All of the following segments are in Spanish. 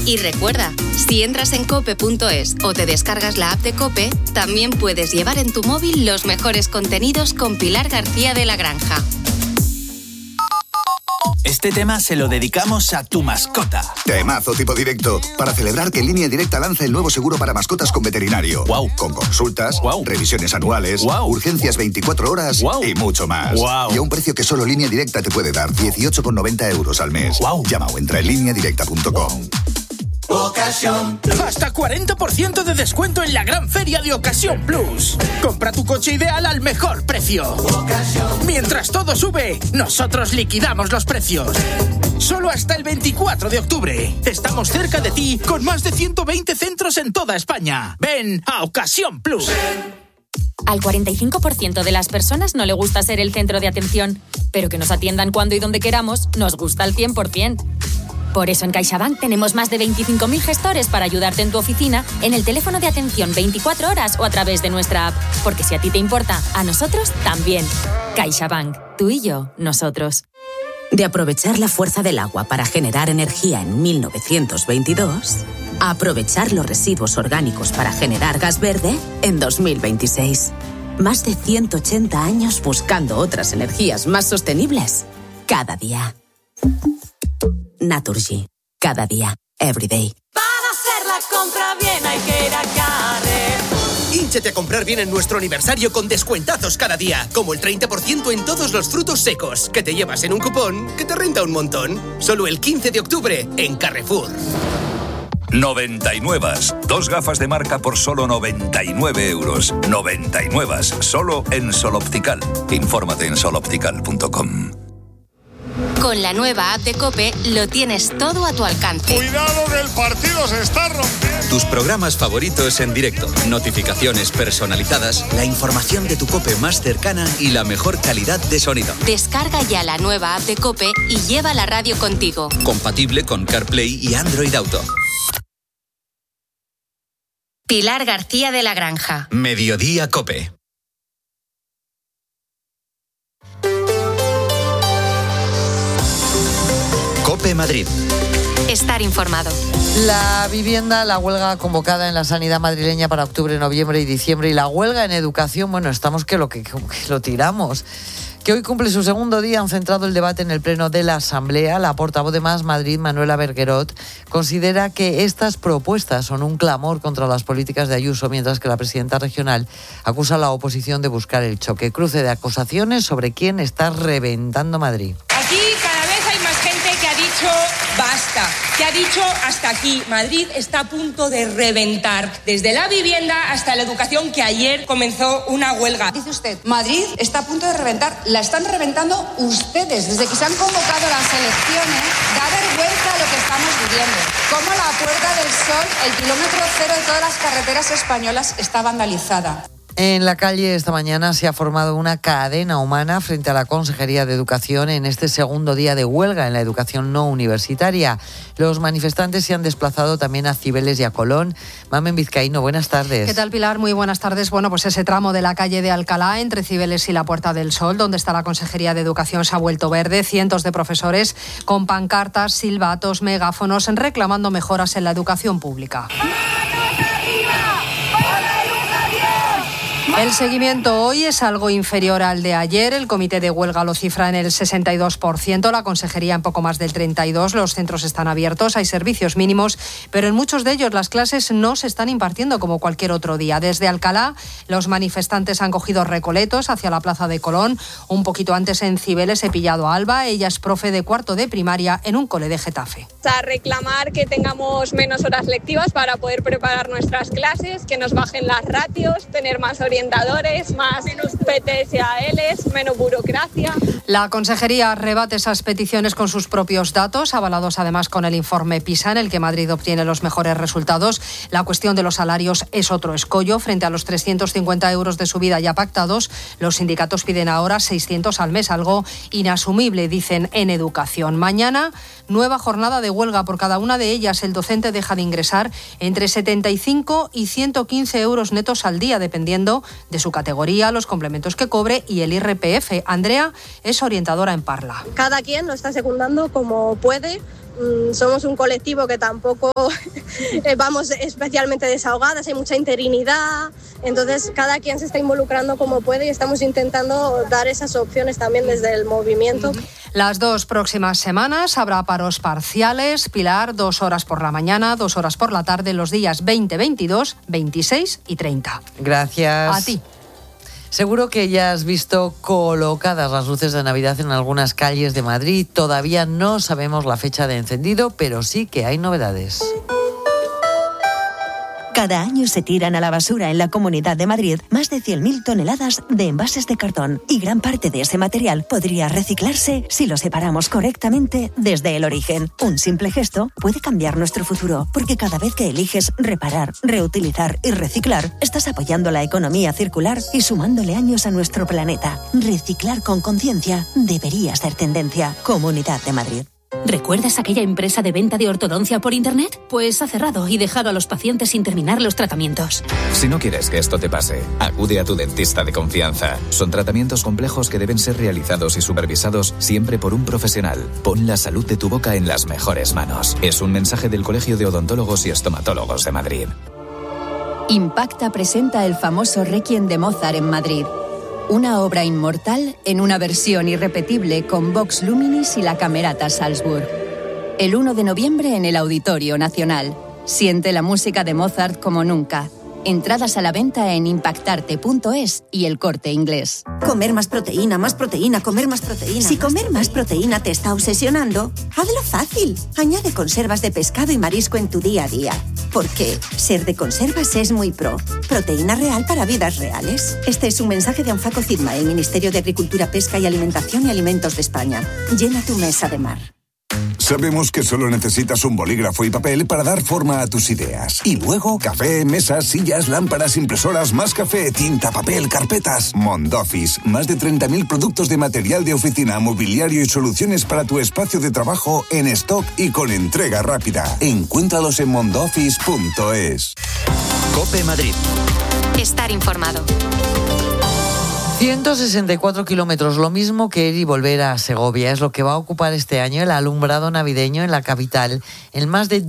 Y recuerda, si entras en cope.es o te descargas la app de COPE, también puedes llevar en tu móvil los mejores contenidos con Pilar García de la Granja. Este tema se lo dedicamos a tu mascota. Temazo tipo directo. Para celebrar que Línea Directa lanza el nuevo seguro para mascotas con veterinario. Wow. Con consultas, revisiones anuales, urgencias 24 horas y mucho más. Y a un precio que solo Línea Directa te puede dar, 18,90 € al mes. Llama o entra en lineadirecta.com. Ocasión Plus. Hasta 40% de descuento en la gran feria de Ocasión Plus. Compra tu coche ideal al mejor precio. Ocasión. Mientras todo sube, nosotros liquidamos los precios. Solo hasta el 24 de octubre. Estamos cerca de ti con más de 120 centros en toda España. Ven a Ocasión Plus. Al 45% de las personas no le gusta ser el centro de atención, pero que nos atiendan cuando y donde queramos nos gusta al 100%. Por eso en CaixaBank tenemos más de 25.000 gestores para ayudarte en tu oficina, en el teléfono de atención 24 horas o a través de nuestra app. Porque si a ti te importa, a nosotros también. CaixaBank. Tú y yo, nosotros. De aprovechar la fuerza del agua para generar energía en 1922, a aprovechar los residuos orgánicos para generar gas verde en 2026. Más de 180 años buscando otras energías más sostenibles cada día. Naturgy. Cada día. Every day. Para hacer la compra bien hay que ir a Carrefour. Hínchate a comprar bien en nuestro aniversario con descuentazos cada día, como el 30% en todos los frutos secos, que te llevas en un cupón que te renta un montón. Solo el 15 de octubre en Carrefour. 99. 2 gafas de marca por solo 99 €. 99. Solo en Sol Optical. Infórmate en soloptical.com. Con la nueva app de COPE lo tienes todo a tu alcance. ¡Cuidado que el partido se está rompiendo! Tus programas favoritos en directo, notificaciones personalizadas, la información de tu COPE más cercana y la mejor calidad de sonido. Descarga ya la nueva app de COPE y lleva la radio contigo. Compatible con CarPlay y Android Auto. Pilar García de la Granja. Mediodía COPE. COPE Madrid. Estar informado. La vivienda, la huelga convocada en la sanidad madrileña para octubre, noviembre y diciembre, y la huelga en educación, bueno, estamos que lo tiramos. Que hoy cumple su segundo día, han centrado el debate en el pleno de la Asamblea. La portavoz de Más Madrid, Manuela Berguerot, considera que estas propuestas son un clamor contra las políticas de Ayuso, mientras que la presidenta regional acusa a la oposición de buscar el choque. Cruce de acusaciones sobre quién está reventando Madrid. Aquí cada vez hay más gente que ha dicho basta, que ha dicho hasta aquí. Madrid está a punto de reventar, desde la vivienda hasta la educación, que ayer comenzó una huelga. Dice usted, Madrid está a punto de reventar. La están reventando ustedes. Desde que se han convocado las elecciones, da vergüenza lo que estamos viviendo. Como la Puerta del Sol, el kilómetro cero de todas las carreteras españolas, está vandalizada. En la calle esta mañana se ha formado una cadena humana frente a la Consejería de Educación en este segundo día de huelga en la educación no universitaria. Los manifestantes se han desplazado también a Cibeles y a Colón. Mamen Vizcaíno, buenas tardes. ¿Qué tal, Pilar? Muy buenas tardes. Bueno, pues ese tramo de la calle de Alcalá, entre Cibeles y la Puerta del Sol, donde está la Consejería de Educación, se ha vuelto verde. Cientos de profesores con pancartas, silbatos, megáfonos, reclamando mejoras en la educación pública. El seguimiento hoy es algo inferior al de ayer. El comité de huelga lo cifra en el 62%, la consejería en poco más del 32%. Los centros están abiertos, hay servicios mínimos, pero en muchos de ellos las clases no se están impartiendo como cualquier otro día. Desde Alcalá, los manifestantes han cogido Recoletos hacia la Plaza de Colón. Un poquito antes en Cibeles he pillado a Alba. Ella es profe de cuarto de primaria en un cole de Getafe. A reclamar que tengamos menos horas lectivas para poder preparar nuestras clases, que nos bajen las ratios, tener más orientación, más PTs y ALs, menos burocracia. La consejería rebate esas peticiones con sus propios datos, avalados además con el informe PISA, en el que Madrid obtiene los mejores resultados. La cuestión de los salarios es otro escollo. Frente a los 350 € de subida ya pactados, los sindicatos piden ahora 600 al mes, algo inasumible, dicen en educación. Mañana, nueva jornada de huelga. Por cada una de ellas, el docente deja de ingresar entre 75 y 115 € netos al día, dependiendo de su categoría, los complementos que cobre y el IRPF. Andrea es orientadora en Parla. Cada quien lo está secundando como puede, somos un colectivo que tampoco vamos especialmente desahogadas, hay mucha interinidad, entonces cada quien se está involucrando como puede y estamos intentando dar esas opciones también desde el movimiento. Las 2 próximas semanas habrá paros parciales. Pilar, 2 horas por la mañana, 2 horas por la tarde, los días 20, 22, 26 y 30. Gracias. A ti. Seguro que ya has visto colocadas las luces de Navidad en algunas calles de Madrid. Todavía no sabemos la fecha de encendido, pero sí que hay novedades. Cada año se tiran a la basura en la Comunidad de Madrid más de 100.000 toneladas de envases de cartón y gran parte de ese material podría reciclarse si lo separamos correctamente desde el origen. Un simple gesto puede cambiar nuestro futuro, porque cada vez que eliges reparar, reutilizar y reciclar, estás apoyando la economía circular y sumándole años a nuestro planeta. Reciclar con conciencia debería ser tendencia. Comunidad de Madrid. ¿Recuerdas aquella empresa de venta de ortodoncia por internet? Pues ha cerrado y dejado a los pacientes sin terminar los tratamientos. Si no quieres que esto te pase, acude a tu dentista de confianza. Son tratamientos complejos que deben ser realizados y supervisados siempre por un profesional. Pon la salud de tu boca en las mejores manos. Es un mensaje del Colegio de Odontólogos y Estomatólogos de Madrid. Impacta presenta el famoso Requiem de Mozart en Madrid. Una obra inmortal en una versión irrepetible con Vox Luminis y la Camerata Salzburg. El 1 de noviembre en el Auditorio Nacional. Siente la música de Mozart como nunca. Entradas a la venta en impactarte.es y El Corte Inglés. Comer más proteína, comer más proteína. Si comer más proteína te está obsesionando, hazlo fácil. Añade conservas de pescado y marisco en tu día a día. Porque ser de conservas es muy pro. Proteína real para vidas reales. Este es un mensaje de Anfaco Cidma, el Ministerio de Agricultura, Pesca y Alimentación y Alimentos de España. Llena tu mesa de mar. Sabemos que solo necesitas un bolígrafo y papel para dar forma a tus ideas. Y luego, café, mesas, sillas, lámparas, impresoras, más café, tinta, papel, carpetas. Mondoffice, más de 30.000 productos de material de oficina, mobiliario y soluciones para tu espacio de trabajo en stock y con entrega rápida. Encuéntralos en mondoffice.es. COPE Madrid. Estar informado. 164 kilómetros, lo mismo que ir y volver a Segovia, es lo que va a ocupar este año el alumbrado navideño en la capital, en más de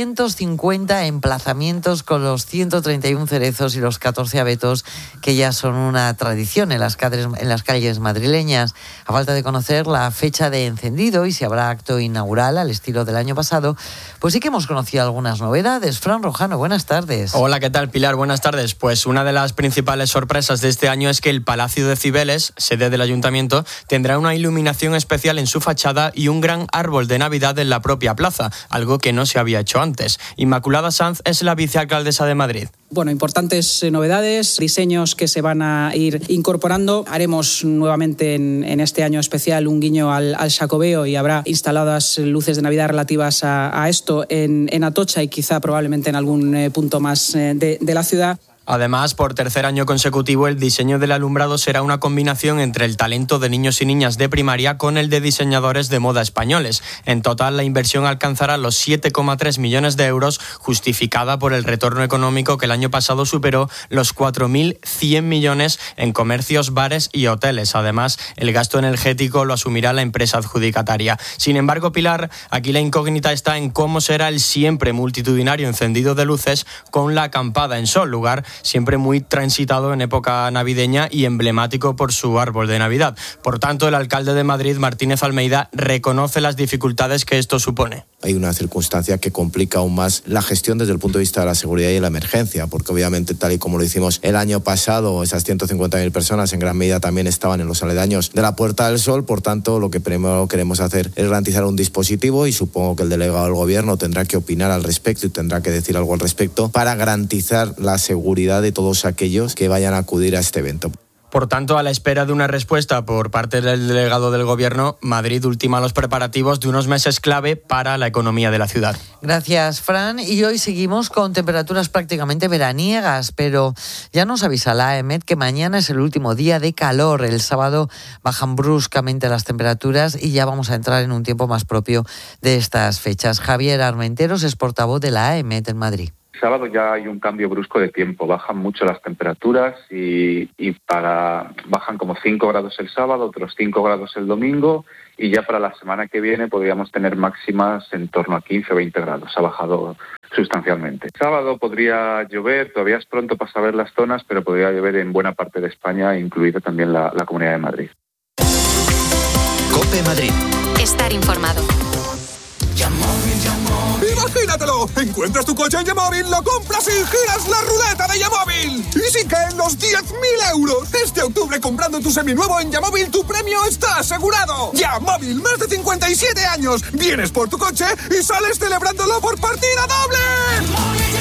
250 emplazamientos con los 131 cerezos y los 14 abetos que ya son una tradición en las calles madrileñas. A falta de conocer la fecha de encendido y si habrá acto inaugural al estilo del año pasado, pues sí que hemos conocido algunas novedades. Fran Rojano, buenas tardes. Hola, ¿qué tal, Pilar? Buenas tardes. Pues una de las principales sorpresas de este año es que el Palacio de Cibeles, sede del Ayuntamiento, tendrá una iluminación especial en su fachada y un gran árbol de Navidad en la propia plaza, algo que no se había hecho antes. Inmaculada Sanz es la vicealcaldesa de Madrid. Bueno, importantes novedades, diseños que se van a ir incorporando. Haremos nuevamente en este año especial un guiño al Xacobeo y habrá instaladas luces de Navidad relativas a esto en Atocha y quizá probablemente en algún punto más de la ciudad. Además, por tercer año consecutivo, el diseño del alumbrado será una combinación entre el talento de niños y niñas de primaria con el de diseñadores de moda españoles. En total, la inversión alcanzará los 7,3 millones de euros, justificada por el retorno económico que el año pasado superó los 4.100 millones en comercios, bares y hoteles. Además, el gasto energético lo asumirá la empresa adjudicataria. Sin embargo, Pilar, aquí la incógnita está en cómo será el siempre multitudinario encendido de luces con la acampada en Sol, lugar siempre muy transitado en época navideña y emblemático por su árbol de Navidad. Por tanto, el alcalde de Madrid, Martínez Almeida, reconoce las dificultades que esto supone. Hay una circunstancia que complica aún más la gestión desde el punto de vista de la seguridad y la emergencia, porque obviamente, tal y como lo hicimos el año pasado, esas 150.000 personas en gran medida también estaban en los aledaños de la Puerta del Sol. Por tanto, lo que primero queremos hacer es garantizar un dispositivo y supongo que el delegado del gobierno tendrá que opinar al respecto y tendrá que decir algo al respecto para garantizar la seguridad de todos aquellos que vayan a acudir a este evento. Por tanto, a la espera de una respuesta por parte del delegado del Gobierno, Madrid ultima los preparativos de unos meses clave para la economía de la ciudad. Gracias, Fran. Y hoy seguimos con temperaturas prácticamente veraniegas, pero ya nos avisa la AEMET que mañana es el último día de calor. El sábado bajan bruscamente las temperaturas y ya vamos a entrar en un tiempo más propio de estas fechas. Javier Armenteros es portavoz de la AEMET en Madrid. Sábado ya hay un cambio brusco de tiempo, bajan mucho las temperaturas y bajan como 5 grados el sábado, otros 5 grados el domingo, y ya para la semana que viene podríamos tener máximas en torno a 15 o 20 grados, ha bajado sustancialmente. Sábado podría llover, todavía es pronto para saber las zonas, pero podría llover en buena parte de España, incluida también la Comunidad de Madrid. COPE Madrid. Estar informado. ¡Imagínatelo! Encuentras tu coche en Yamóvil, lo compras y giras la ruleta de Yamóvil. Y sin caen los 10.000 euros. Este octubre, comprando tu seminuevo en Yamóvil, tu premio está asegurado. Yamóvil, más de 57 años. Vienes por tu coche y sales celebrándolo por partida doble.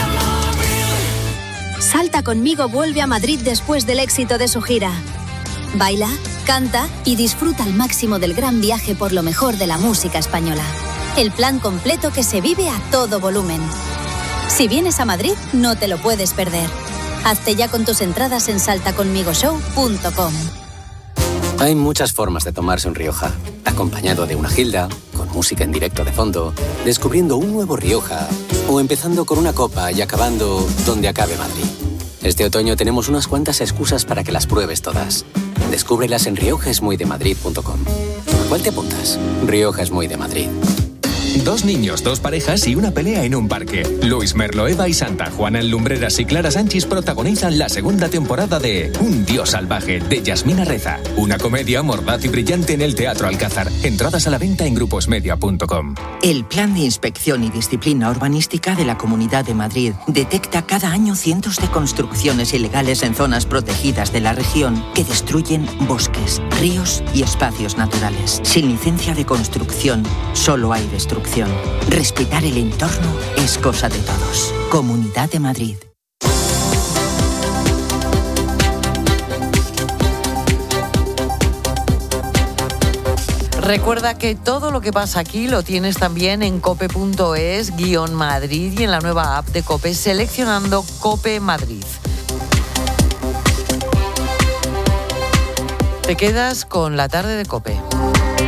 Salta conmigo vuelve a Madrid después del éxito de su gira. Baila, canta y disfruta al máximo del gran viaje por lo mejor de la música española. El plan completo que se vive a todo volumen. Si vienes a Madrid, no te lo puedes perder. Hazte ya con tus entradas en saltaconmigoshow.com. Hay muchas formas de tomarse un Rioja. Acompañado de una gilda, con música en directo de fondo, descubriendo un nuevo Rioja, o empezando con una copa y acabando donde acabe Madrid. Este otoño tenemos unas cuantas excusas para que las pruebes todas. Descúbrelas en riojaesmuydemadrid.com. ¿A cuál te apuntas? Rioja es muy de Madrid. 2 niños, 2 parejas y una pelea en un parque. Luis Merlo, Eva y Santa Juana en Lumbreras y Clara Sánchez protagonizan la segunda temporada de Un Dios Salvaje, de Yasmina Reza. Una comedia mordaz y brillante en el Teatro Alcázar. Entradas a la venta en gruposmedia.com. El Plan de Inspección y Disciplina Urbanística de la Comunidad de Madrid detecta cada año cientos de construcciones ilegales en zonas protegidas de la región que destruyen bosques, ríos y espacios naturales. Sin licencia de construcción, solo hay destrucción. Respetar el entorno es cosa de todos. Comunidad de Madrid. Recuerda que todo lo que pasa aquí lo tienes también en cope.es/Madrid y en la nueva app de COPE seleccionando COPE Madrid. Te quedas con la tarde de COPE.